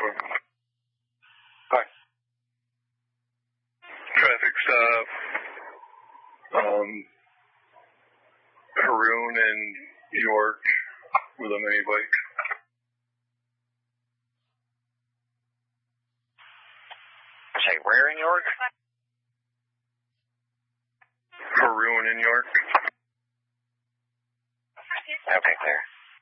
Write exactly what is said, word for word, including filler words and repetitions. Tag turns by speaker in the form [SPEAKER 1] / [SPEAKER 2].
[SPEAKER 1] four. Hi. Traffic stop. Um, Haroon and York with a mini bike.
[SPEAKER 2] Say, where in York?